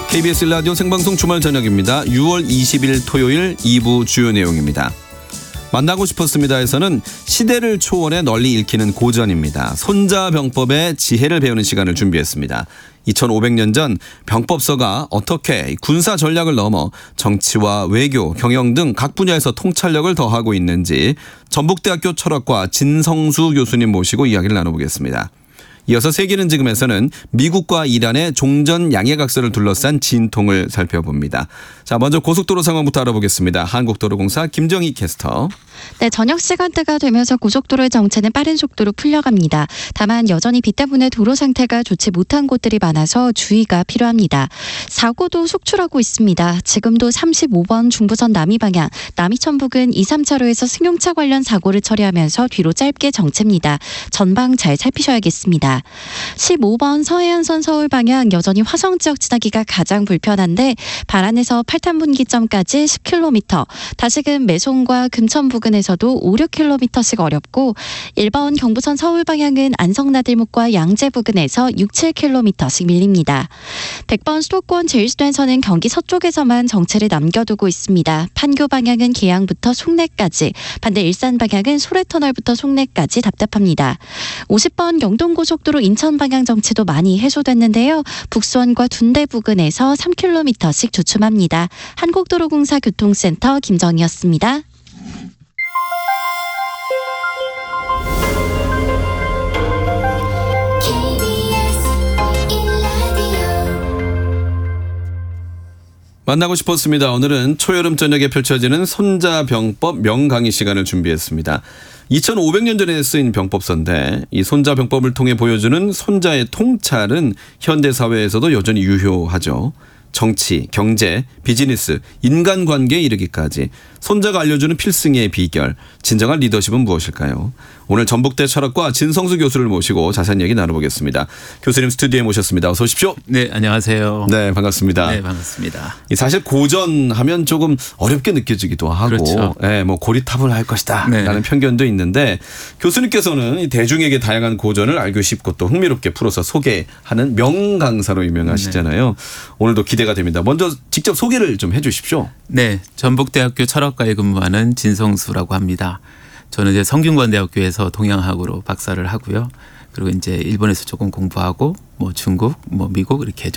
KBS 라디오 생방송 주말 저녁입니다. 6월 20일 토요일 2부 주요 내용입니다. 만나고 싶었습니다에서는 시대를 초월해 널리 읽히는 고전입니다. 손자병법의 지혜를 배우는 시간을 준비했습니다. 2500년 전 병법서가 어떻게 군사 전략을 넘어 정치와 외교, 경영 등 각 분야에서 통찰력을 더하고 있는지 전북대학교 철학과 진성수 교수님 모시고 이야기를 나눠보겠습니다. 이어서 세계는 지금에서는 미국과 이란의 종전 양해각서를 둘러싼 진통을 살펴봅니다. 자, 먼저 고속도로 상황부터 알아보겠습니다. 한국도로공사 김정희 캐스터. 네, 저녁 시간대가 되면서 고속도로의 정체는 빠른 속도로 풀려갑니다. 다만 여전히 비 때문에 도로 상태가 좋지 못한 곳들이 많아서 주의가 필요합니다. 사고도 속출하고 있습니다. 지금도 35번 중부선 남이 방향, 남이천 부근 2, 3차로에서 승용차 관련 사고를 처리하면서 뒤로 짧게 정체입니다. 전방 잘 살피셔야겠습니다. 15번 서해안선 서울 방향 여전히 화성 지역 지나기가 가장 불편한데 발안에서 팔탄분기점까지 10km, 다시금 매송과 금천 부근에서도 5, 6km씩 어렵고 1번 경부선 서울 방향은 안성나들목과 양재 부근에서 6, 7km씩 밀립니다. 100번 수도권 제1수도권선은 경기 서쪽에서만 정체를 남겨두고 있습니다. 판교 방향은 계양부터 송내까지, 반대 일산 방향은 소래터널부터 송내까지 답답합니다. 50번 영동고속도로 인천 방향 정체도 많이 해소됐는데요. 북수원과 둔대 부근에서 3km씩 주춤합니다. 한국도로공사 교통센터 김정희였습니다. 만나고 싶었습니다. 오늘은 초여름 저녁에 펼쳐지는 손자병법 명강의 시간을 준비했습니다. 2500년 전에 쓰인 병법서인데 이 손자병법을 통해 보여주는 손자의 통찰은 현대사회에서도 여전히 유효하죠. 정치, 경제, 비즈니스, 인간관계에 이르기까지 손자가 알려주는 필승의 비결, 진정한 리더십은 무엇일까요? 오늘 전북대 철학과 진성수 교수를 모시고 자세한 얘기 나눠보겠습니다. 교수님 스튜디오에 모셨습니다. 어서 오십시오. 네, 안녕하세요. 네, 반갑습니다. 네, 반갑습니다. 사실 고전하면 조금 어렵게 느껴지기도 하고, 그렇죠. 네, 뭐 고리타분할 것이다 네. 라는 편견도 있는데 교수님께서는 대중에게 다양한 고전을 알고 싶고 또 흥미롭게 풀어서 소개하는 명강사로 유명하시잖아요. 네. 오늘도 기대가 됩니다. 먼저 직접 소개를 좀 해 주십시오. 네, 전북대학교 철학과에 근무하는 진성수라고 합니다. 저는 이제 성균관대학교에서 동양학으로 박사를 하고요. 그리고 이제 일본에서 조금 공부하고 뭐 중국, 뭐 미국 이렇게